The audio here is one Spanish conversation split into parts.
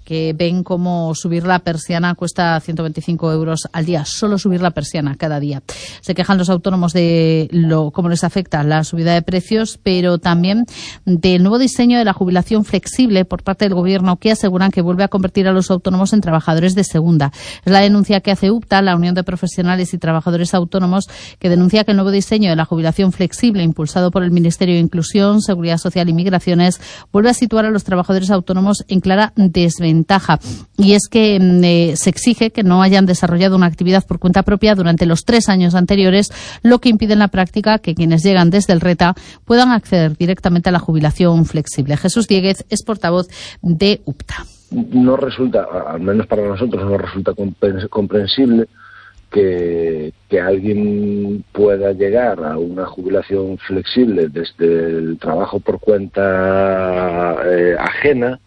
que ven cómo subir la persiana cuesta 125 euros al día, solo subir la persiana cada día. Se quejan los autónomos de cómo les afecta la subida de precios, pero también del nuevo diseño de la jubilación flexible por parte del Gobierno, que aseguran que vuelve a convertir a los autónomos en trabajadores de segunda. Es la denuncia que hace UPTA, la Unión de Profesionales y Trabajadores Autónomos, que denuncia que el nuevo diseño de la jubilación flexible, impulsado por el Ministerio de Inclusión, Seguridad Social y Migraciones, vuelve a situar a los trabajadores autónomos en clara desventaja. Y es que se exige que no hayan desarrollado una actividad por cuenta propia durante los 3 años anteriores, lo que impide en la práctica que quienes llegan desde el RETA puedan acceder directamente a la jubilación flexible. Jesús Dieguez es portavoz de UPTA. No resulta, al menos para nosotros, no resulta comprensible que alguien pueda llegar a una jubilación flexible desde el trabajo por cuenta ajena,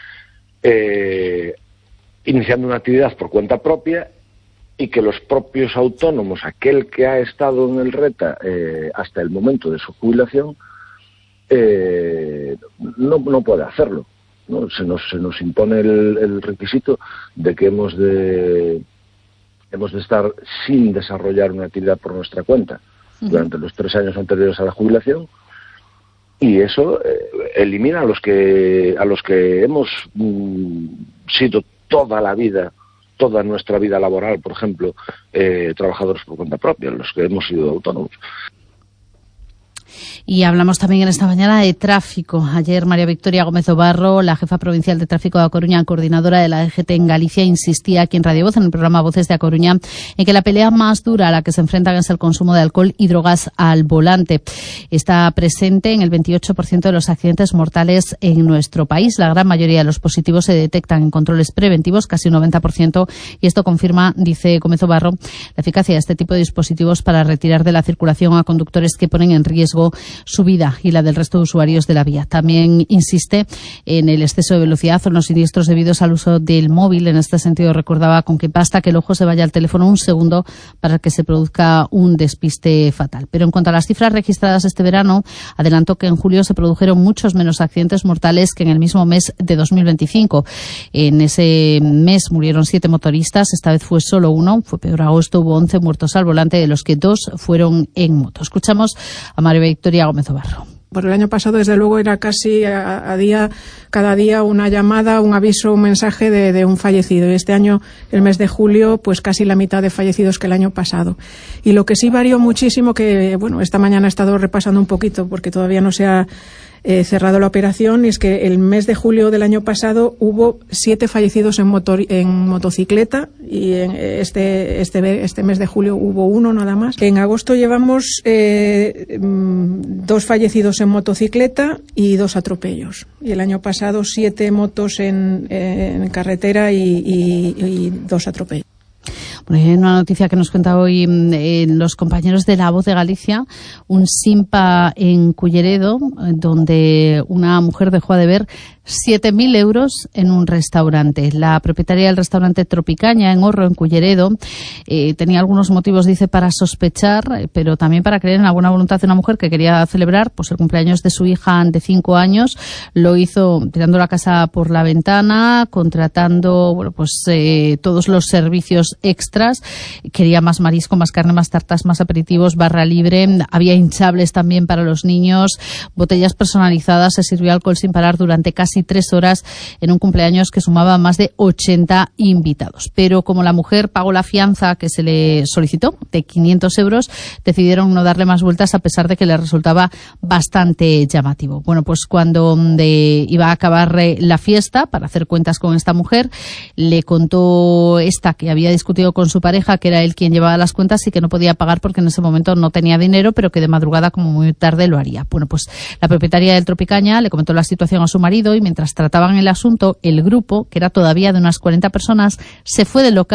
iniciando una actividad por cuenta propia, y que los propios autónomos, aquel que ha estado en el RETA hasta el momento de su jubilación, no puede hacerlo, ¿no? Se nos impone el requisito de que hemos de estar sin desarrollar una actividad por nuestra cuenta durante los 3 años anteriores a la jubilación, y eso elimina a los que hemos sido toda nuestra vida laboral, por ejemplo, trabajadores por cuenta propia, los que hemos sido autónomos. Y hablamos también en esta mañana de tráfico. Ayer María Victoria Gómez Obarro, la jefa provincial de tráfico de A Coruña, coordinadora de la DGT en Galicia, insistía aquí en Radio Voz, en el programa Voces de A Coruña, en que la pelea más dura a la que se enfrentan es el consumo de alcohol y drogas al volante. Está presente en el 28% de los accidentes mortales en nuestro país. La gran mayoría de los positivos se detectan en controles preventivos, casi un 90%, y esto confirma, dice Gómez Obarro, la eficacia de este tipo de dispositivos para retirar de la circulación a conductores que ponen en riesgo su vida y la del resto de usuarios de la vía. También insiste en el exceso de velocidad o en los siniestros debidos al uso del móvil. En este sentido, recordaba con que basta que el ojo se vaya al teléfono un segundo para que se produzca un despiste fatal. Pero en cuanto a las cifras registradas este verano, adelantó que en julio se produjeron muchos menos accidentes mortales que en el mismo mes de 2025. En ese mes murieron 7 motoristas, esta vez fue solo uno. Fue peor agosto, hubo 11 muertos al volante, de los que 2 fueron en moto. Escuchamos a María Victoria Gómez Obarro. Por el año pasado, desde luego, era casi cada día una llamada, un aviso, un mensaje de un fallecido. Y este año, el mes de julio, pues casi la mitad de fallecidos que el año pasado. Y lo que sí varió muchísimo, que bueno, esta mañana he estado repasando un poquito porque todavía no se ha cerrado la operación, y es que el mes de julio del año pasado hubo 7 fallecidos en motocicleta, y en este mes de julio hubo 1 nada más. En agosto llevamos 2 fallecidos en motocicleta y 2 atropellos. Y el año pasado 7 motos en carretera y 2 atropellos. Bueno, hay una noticia que nos cuenta hoy los compañeros de La Voz de Galicia, un simpa en Culleredo, donde una mujer dejó a deber 7.000 euros en un restaurante. La propietaria del restaurante Tropicaña en Orro, en Culleredo, tenía algunos motivos, dice, para sospechar, pero también para creer en la buena voluntad de una mujer que quería celebrar pues el cumpleaños de su hija de 5 años. Lo hizo tirando la casa por la ventana, contratando todos los servicios extras. Quería más marisco, más carne, más tartas, más aperitivos, barra libre. Había hinchables también para los niños, botellas personalizadas. Se sirvió alcohol sin parar durante casi 3 horas en un cumpleaños que sumaba más de 80 invitados. Pero como la mujer pagó la fianza que se le solicitó de 500 euros, decidieron no darle más vueltas a pesar de que le resultaba bastante llamativo. Bueno, pues cuando iba a acabar la fiesta, para hacer cuentas con esta mujer, le contó esta que había discutido con su pareja, que era él quien llevaba las cuentas y que no podía pagar porque en ese momento no tenía dinero, pero que de madrugada, como muy tarde, lo haría. Bueno, pues la propietaria del Tropicaña le comentó la situación a su marido, y mientras trataban el asunto, el grupo, que era todavía de unas 40 personas, se fue del local,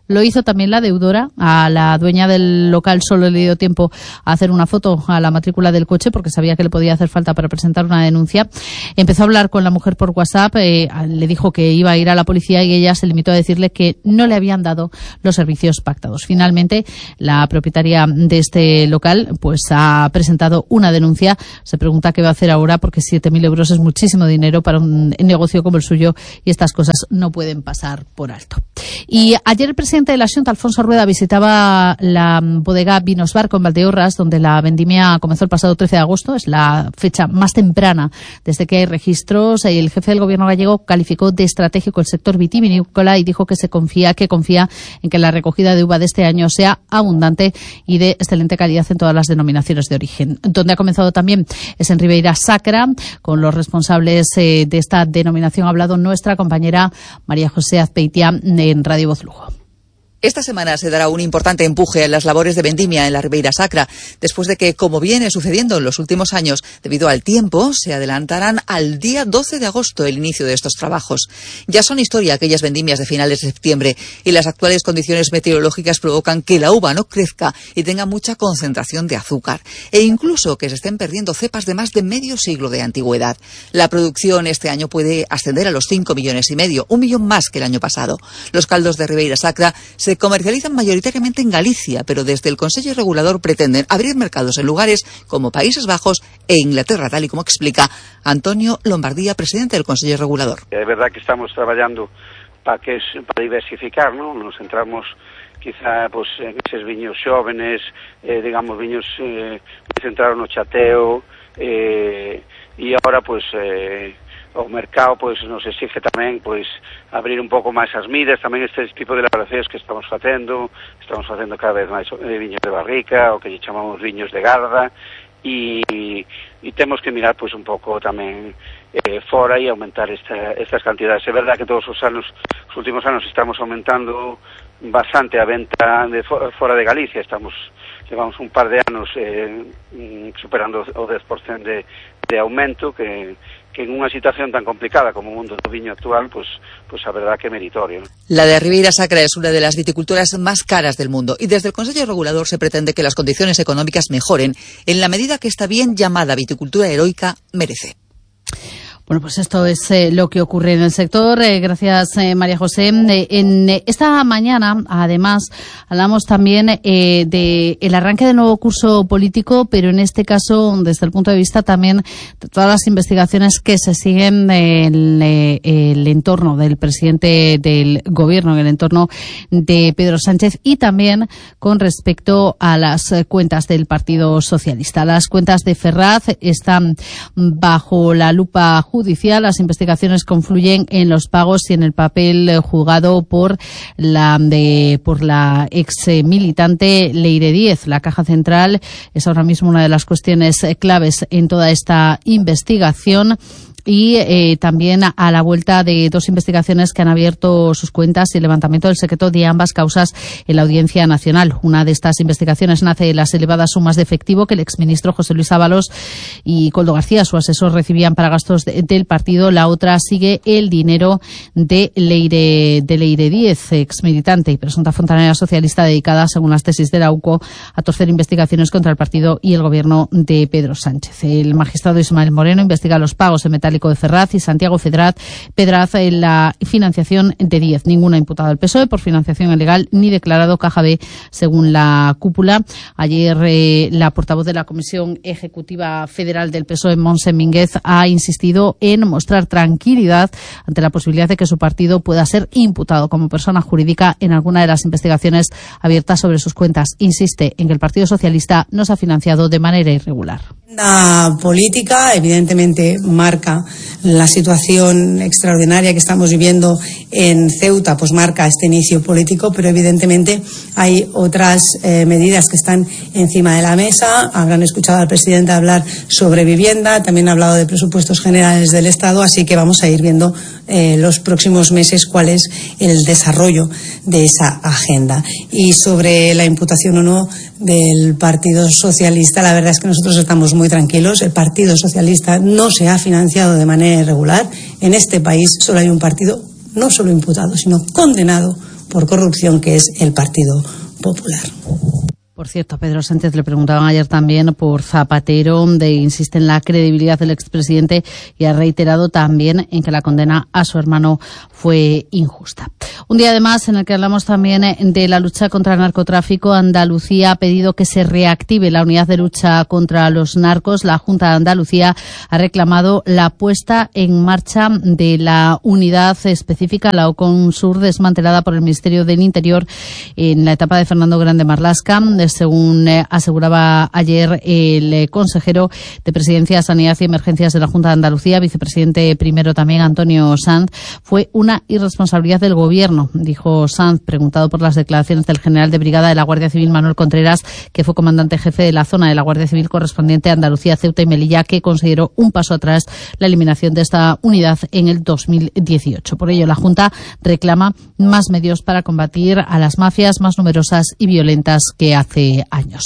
Lo hizo también la deudora. A la dueña del local solo le dio tiempo a hacer una foto a la matrícula del coche porque sabía que le podía hacer falta para presentar una denuncia. Empezó a hablar con la mujer por WhatsApp, le dijo que iba a ir a la policía y ella se limitó a decirle que no le habían dado los servicios pactados. Finalmente, la propietaria de este local pues ha presentado una denuncia. Se pregunta qué va a hacer ahora porque 7.000 euros es muchísimo dinero para un negocio como el suyo y estas cosas no pueden pasar por alto. Y ayer el presidente de la Xunta, Alfonso Rueda, visitaba la bodega Vinos Barco en Valdeorras, donde la vendimia comenzó el pasado 13 de agosto. Es la fecha más temprana desde que hay registros. El jefe del gobierno gallego calificó de estratégico el sector vitivinícola y dijo que confía en que la recogida de uva de este año sea abundante y de excelente calidad en todas las denominaciones de origen. Donde ha comenzado también es en Ribeira Sacra. Con los responsables de esta denominación ha hablado nuestra compañera María José Azpeitia en Radio Voz Lugo. Esta semana se dará un importante empuje en las labores de vendimia en la Ribeira Sacra, después de que, como viene sucediendo en los últimos años, debido al tiempo, se adelantarán al día 12 de agosto el inicio de estos trabajos. Ya son historia aquellas vendimias de finales de septiembre y las actuales condiciones meteorológicas provocan que la uva no crezca y tenga mucha concentración de azúcar, e incluso que se estén perdiendo cepas de más de medio siglo de antigüedad. La producción este año puede ascender a los 5,5 millones, 1 millón más que el año pasado. Los caldos de Ribeira Sacra se comercializan mayoritariamente en Galicia, pero desde el Consejo Regulador pretenden abrir mercados en lugares como Países Bajos e Inglaterra, tal y como explica Antonio Lombardía, presidente del Consejo Regulador. É verdade que estamos traballando para diversificar, non? Nos centramos quizá pues, en eses viños xóvenes, digamos viños centrados no chateo, e agora pues o mercado pues nos exige tamén pues abrir un pouco máis as miras, tamén este tipo de elaboracións que estamos facendo cada vez máis viños de barrica, o que lle chamamos viños de garda, e temos que mirar pues un pouco tamén fora e aumentar estas cantidades. É verdade que todos os últimos anos estamos aumentando bastante a venta de fora de Galicia, levamos un par de anos superando o 10% de aumento que en unha situación tan complicada como o mundo do viño actual, pues a verdad que é meritorio, ¿no? La de Ribeira Sacra es una de las viticulturas más caras del mundo y desde el Consejo Regulador se pretende que las condiciones económicas mejoren en la medida que esta bien llamada viticultura heroica merece. Bueno, pues esto es lo que ocurre en el sector. Gracias, María José. En esta mañana, además, hablamos también de el arranque del nuevo curso político, pero en este caso, desde el punto de vista también de todas las investigaciones que se siguen en el entorno del presidente del gobierno, en el entorno de Pedro Sánchez, y también con respecto a las cuentas del Partido Socialista. Las cuentas de Ferraz están bajo la lupa judicial. Las investigaciones confluyen en los pagos y en el papel jugado por la ex militante Leire Díez. La Caja Central es ahora mismo una de las cuestiones claves en toda esta investigación. Y también a la vuelta de 2 investigaciones que han abierto sus cuentas y el levantamiento del secreto de ambas causas en la Audiencia Nacional. Una de estas investigaciones nace de las elevadas sumas de efectivo que el exministro José Luis Ábalos y Koldo García, su asesor, recibían para gastos del partido. La otra sigue el dinero de Leire Díez, exmilitante y presunta fontanera socialista, dedicada, según las tesis de la UCO, a torcer investigaciones contra el partido y el gobierno de Pedro Sánchez. El magistrado Ismael Moreno investiga los pagos en metálico de Ferraz y Santiago Pedraz en la financiación de Díez. Ninguna imputada al PSOE por financiación ilegal ni declarado Caja B, según la cúpula. Ayer la portavoz de la Comisión Ejecutiva Federal del PSOE, Montse Mínguez, ha insistido en mostrar tranquilidad ante la posibilidad de que su partido pueda ser imputado como persona jurídica en alguna de las investigaciones abiertas sobre sus cuentas. Insiste en que el Partido Socialista no se ha financiado de manera irregular. La política evidentemente marca la situación extraordinaria que estamos viviendo en Ceuta, pues marca este inicio político, pero evidentemente hay otras medidas que están encima de la mesa. Habrán escuchado al presidente hablar sobre vivienda, también ha hablado de presupuestos generales del Estado, así que vamos a ir viendo los próximos meses cuál es el desarrollo de esa agenda. Y sobre la imputación o no del Partido Socialista, la verdad es que nosotros estamos muy tranquilos. El Partido Socialista no se ha financiado de manera irregular. En este país solo hay un partido, no solo imputado, sino condenado por corrupción, que es el Partido Popular. Por cierto, a Pedro Sánchez le preguntaban ayer también por Zapatero, donde insiste en la credibilidad del expresidente y ha reiterado también en que la condena a su hermano fue injusta. Un día además en el que hablamos también de la lucha contra el narcotráfico. Andalucía ha pedido que se reactive la unidad de lucha contra los narcos. La Junta de Andalucía ha reclamado la puesta en marcha de la unidad específica, la OCONSUR, desmantelada por el Ministerio del Interior en la etapa de Fernando Grande Marlaska. Según aseguraba ayer el consejero de Presidencia, Sanidad y Emergencias de la Junta de Andalucía, vicepresidente primero también, Antonio Sanz, fue una irresponsabilidad del Gobierno, dijo Sanz, preguntado por las declaraciones del general de brigada de la Guardia Civil, Manuel Contreras, que fue comandante jefe de la zona de la Guardia Civil correspondiente a Andalucía, Ceuta y Melilla, que consideró un paso atrás la eliminación de esta unidad en el 2018. Por ello, la Junta reclama más medios para combatir a las mafias más numerosas y violentas que hace años.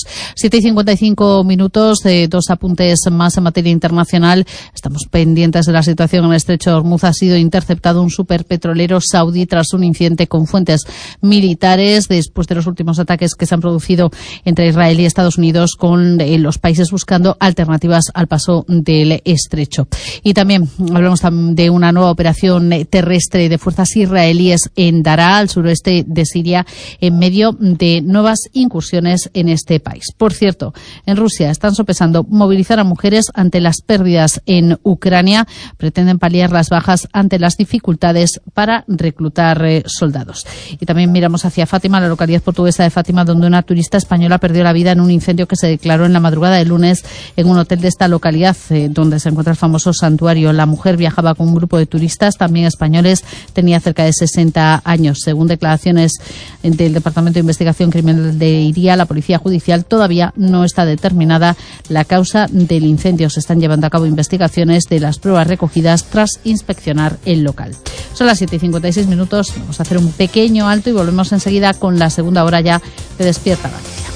7:55, dos apuntes más en materia internacional. Estamos pendientes de la situación en el estrecho de Hormuz. Ha sido interceptado un superpetrolero saudí tras un incidente con fuentes militares después de los últimos ataques que se han producido entre Israel y Estados Unidos, con los países buscando alternativas al paso del estrecho. Y también hablamos de una nueva operación terrestre de fuerzas israelíes en Daraa, al suroeste de Siria, en medio de nuevas incursiones en este país. Por cierto, en Rusia están sopesando movilizar a mujeres ante las pérdidas en Ucrania. Pretenden paliar las bajas ante las dificultades para reclutar soldados. Y también miramos hacia Fátima, la localidad portuguesa de Fátima, donde una turista española perdió la vida en un incendio que se declaró en la madrugada del lunes en un hotel de esta localidad, donde se encuentra el famoso santuario. La mujer viajaba con un grupo de turistas, también españoles, tenía cerca de 60 años. Según declaraciones del Departamento de Investigación Criminal de Iría, la Policía Judicial, todavía no está determinada la causa del incendio. Se están llevando a cabo investigaciones de las pruebas recogidas tras inspeccionar el local. Son las 7:56. Vamos a hacer un pequeño alto y volvemos enseguida con la segunda hora ya de Despierta Galicia.